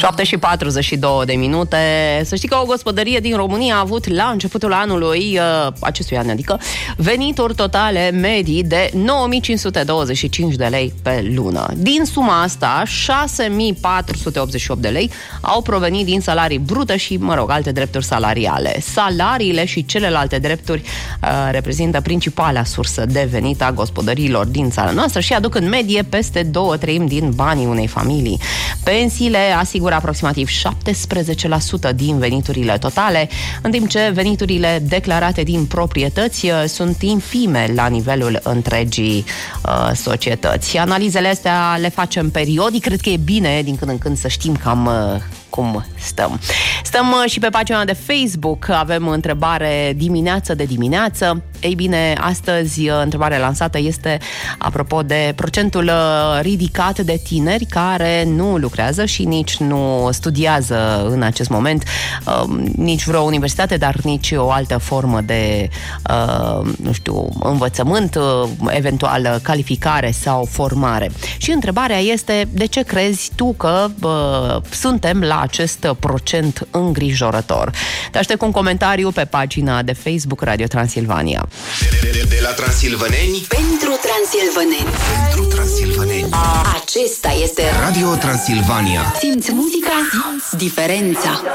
7:42. Să știi că o gospodărie din România a avut la începutul anului, acestui an, adică, venituri totale medii de 9.525 de lei pe lună. Din suma asta, 6.488 de lei au provenit din salarii brute și, alte drepturi salariale. Salariile și celelalte drepturi reprezintă principala sursă de venit a gospodăriilor din țara noastră și aduc în medie peste 2/3 din banii unei familii. Pensiile asigură aproximativ 17% din veniturile totale, în timp ce veniturile declarate din proprietăți sunt infime la nivelul întregii societăți. Analizele astea le facem periodic, cred că e bine din când în când să știm cam cum stăm. Stăm și pe pagina de Facebook, avem întrebare dimineață de dimineață. Ei bine, astăzi întrebarea lansată este apropo de procentul ridicat de tineri care nu lucrează și nici nu studiază în acest moment nici vreo universitate, dar nici o altă formă de învățământ, eventual calificare sau formare. Și întrebarea este: de ce crezi tu că suntem la acest procent îngrijorător? Te aștept cu un comentariu pe pagina de Facebook Radio Transilvania. De la transilvaneni pentru transilvaneni. Pentru transilvaneni. Acesta este Radio Transilvania. Simți muzica, simți diferența.